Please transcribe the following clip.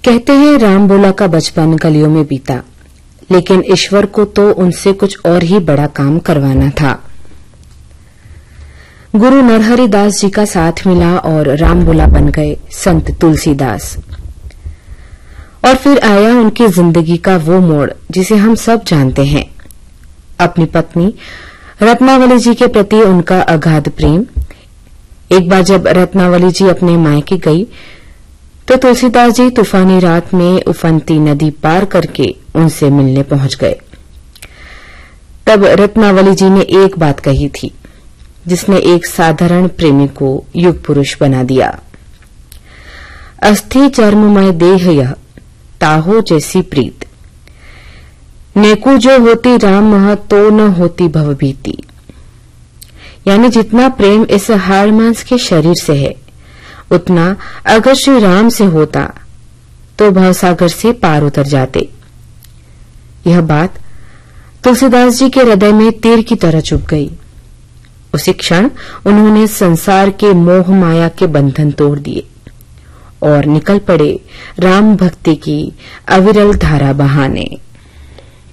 कहते हैं राम भोला का बचपन गलियों में बीता, लेकिन ईश्वर को तो उनसे कुछ और ही बड़ा काम करवाना था। गुरु नरहरि दास जी का साथ मिला और राम भोला बन गए संत तुलसीदास। और फिर आया उनकी जिंदगी का वो मोड़ जिसे हम सब जानते हैं, अपनी पत्नी रत्नावली जी के प्रति उनका अगाध प्रेम। एक बार जब रत्नावली जी अपने मायके गई तो तुलसीदास जी तूफानी रात में उफनती नदी पार करके उनसे मिलने पहुंच गए। तब रत्नावली जी ने एक बात कही थी जिसने एक साधारण प्रेमी को युग पुरुष बना दिया। अस्थि चर्ममय देह यह ताहो जैसी प्रीत, नेकु जो होती राम मह तो न होती भवभीति। यानी जितना प्रेम इस हाड़ मांस के शरीर से है, उतना अगर श्री राम से होता तो भवसागर से पार उतर जाते। यह बात तुलसीदास जी के हृदय में तीर की तरह चुभ गई। उसी क्षण उन्होंने संसार के मोह माया के बंधन तोड़ दिए और निकल पड़े राम भक्ति की अविरल धारा बहाने।